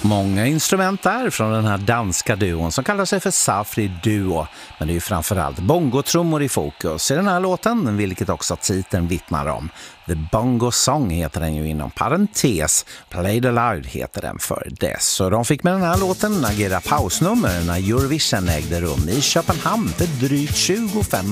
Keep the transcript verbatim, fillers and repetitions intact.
Många instrument där från den här danska duon som kallar sig för Safri Duo. Men det är ju framförallt bongotrummor i fokus i den här låten, vilket också titeln vittnar om. The Bongo Song heter den ju inom parentes. Played Aloud heter den för dess. Så de fick med den här låten agera pausnummer när Eurovision ägde rum i Köpenhamn för drygt tjugofem